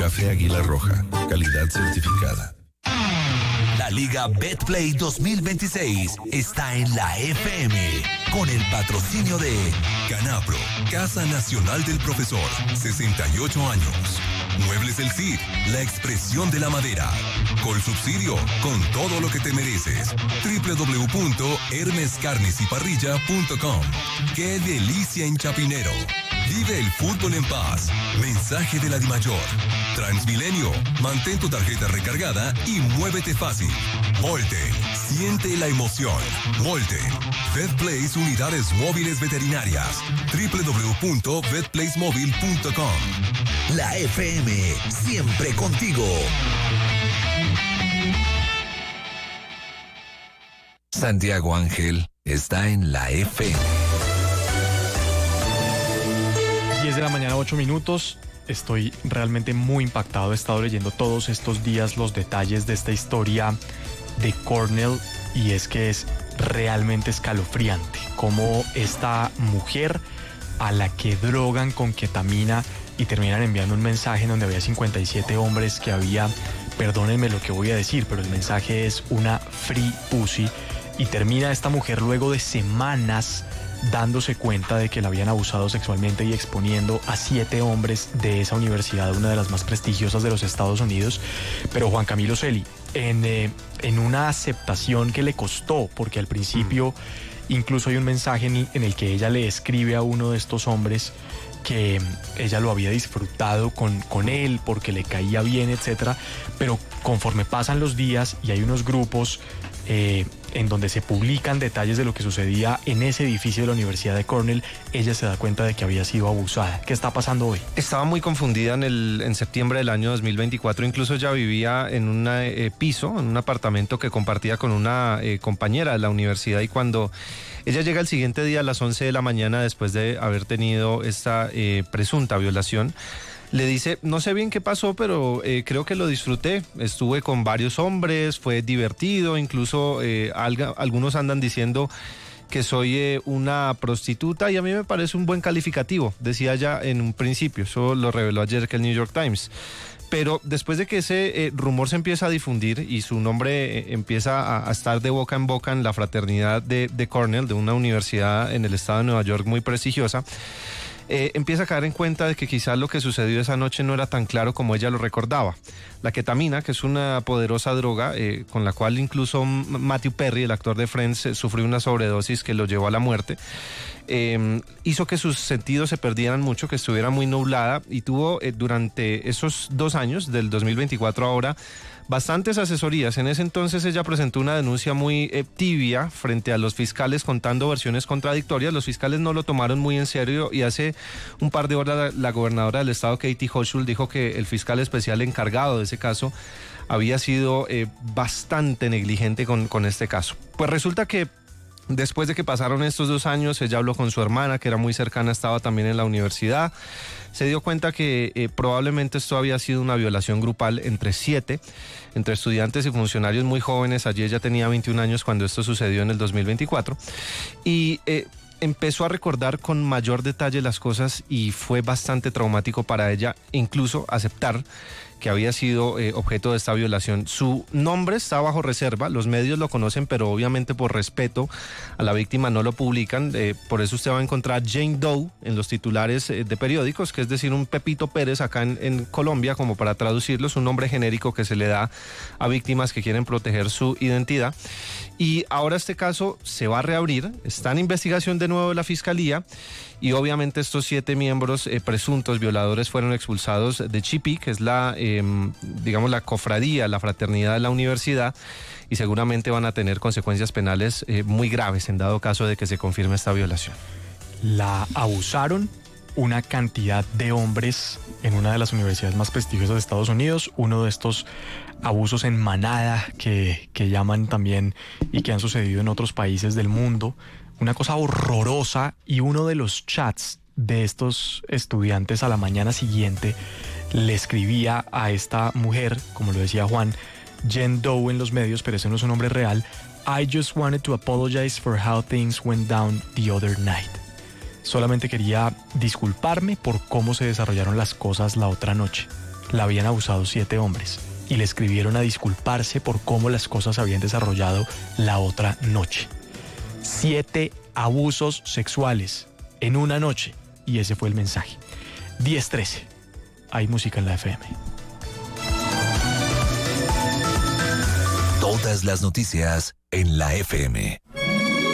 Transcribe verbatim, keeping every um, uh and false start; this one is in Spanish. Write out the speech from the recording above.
Café Águila Roja, calidad certificada. La Liga Betplay dos mil veintiséis está en la F M con el patrocinio de Canapro, Casa Nacional del Profesor, sesenta y ocho años. Muebles El Cid, la expresión de la madera. Colsubsidio, con todo lo que te mereces. doble u doble u doble u punto hermes carnes y parrilla punto com. ¡Qué delicia en Chapinero! Vive el fútbol en paz. Mensaje de la Dimayor. Transmilenio, mantén tu tarjeta recargada y muévete fácil. Volte, siente la emoción. Volte. VetPlace Unidades Móviles Veterinarias. doble u doble u doble u punto vet place móvil punto com. La F M, siempre contigo. Santiago Ángel está en la F M. diez de la mañana, ocho minutos. Estoy realmente muy impactado. He estado leyendo todos estos días los detalles de esta historia de Cornell y es que es realmente escalofriante cómo esta mujer a la que drogan con ketamina y terminan enviando un mensaje en donde había cincuenta y siete hombres que había, perdónenme lo que voy a decir, pero el mensaje es una free pussy, y termina esta mujer luego de semanas dándose cuenta de que la habían abusado sexualmente y exponiendo a siete hombres de esa universidad, una de las más prestigiosas de los Estados Unidos. Pero Juan Camilo Celi, en, eh, en una aceptación que le costó, porque al principio incluso hay un mensaje en, en el que ella le escribe a uno de estos hombres que ella lo había disfrutado con, con él porque le caía bien, etcétera. Pero conforme pasan los días y hay unos grupos eh, en donde se publican detalles de lo que sucedía en ese edificio de la Universidad de Cornell, ella se da cuenta de que había sido abusada. ¿Qué está pasando hoy? Estaba muy confundida en, el, en septiembre del año dos mil veinticuatro. Incluso ella vivía en un eh, piso, en un apartamento que compartía con una eh, compañera de la universidad, y cuando ella llega el siguiente día a las once de la mañana, después de haber tenido esta eh, presunta violación, le dice: no sé bien qué pasó, pero eh, creo que lo disfruté. Estuve con varios hombres, fue divertido, incluso eh, alga, algunos andan diciendo que soy eh, una prostituta, y a mí me parece un buen calificativo, decía ella en un principio. Eso lo reveló ayer que el New York Times. Pero después de que ese eh, rumor se empieza a difundir y su nombre eh, empieza a, a estar de boca en boca en la fraternidad de, de Cornell, de una universidad en el estado de Nueva York muy prestigiosa, Eh, empieza a caer en cuenta de que quizás lo que sucedió esa noche no era tan claro como ella lo recordaba. La ketamina, que es una poderosa droga eh, con la cual incluso Matthew Perry, el actor de Friends, eh, sufrió una sobredosis que lo llevó a la muerte, eh, hizo que sus sentidos se perdieran mucho, que estuviera muy nublada, y tuvo eh, durante esos dos años, del dos mil veinticuatro ahora, bastantes asesorías. En ese entonces ella presentó una denuncia muy eh, tibia frente a los fiscales, contando versiones contradictorias. Los fiscales no lo tomaron muy en serio, y hace un par de horas la, la gobernadora del estado, Katie Hochul, dijo que el fiscal especial encargado de ese caso había sido eh, bastante negligente con, con este caso. Pues resulta que después de que pasaron estos dos años, ella habló con su hermana, que era muy cercana, estaba también en la universidad. Se dio cuenta que eh, probablemente esto había sido una violación grupal entre siete, entre estudiantes y funcionarios muy jóvenes. Allí ella tenía veintiún años cuando esto sucedió en el dos mil veinticuatro. Y eh, empezó a recordar con mayor detalle las cosas, y fue bastante traumático para ella incluso aceptar que había sido eh, objeto de esta violación. Su nombre está bajo reserva, los medios lo conocen, pero obviamente por respeto a la víctima no lo publican. Eh, por eso usted va a encontrar Jane Doe en los titulares eh, de periódicos, que es decir, un Pepito Pérez acá en, en Colombia, como para traducirlo, es un nombre genérico que se le da a víctimas que quieren proteger su identidad. Y ahora este caso se va a reabrir, está en investigación de nuevo de la Fiscalía, y obviamente estos siete miembros eh, presuntos violadores fueron expulsados de Chipí, que es la, eh, digamos, la cofradía, la fraternidad de la universidad, y seguramente van a tener consecuencias penales eh, muy graves en dado caso de que se confirme esta violación. La abusaron una cantidad de hombres en una de las universidades más prestigiosas de Estados Unidos, uno de estos abusos en manada que, que llaman también, y que han sucedido en otros países del mundo. Una cosa horrorosa. Y uno de los chats de estos estudiantes a la mañana siguiente le escribía a esta mujer, como lo decía Juan, Jane Doe en los medios, pero ese no es un nombre real: I just wanted to apologize for how things went down the other night. Solamente quería disculparme por cómo se desarrollaron las cosas la otra noche. la habían abusado siete hombres y le escribieron a disculparse por cómo las cosas habían desarrollado la otra noche. Siete abusos sexuales en una noche, y ese fue el mensaje. diez trece. Hay música en la F M. Todas las noticias en la F M.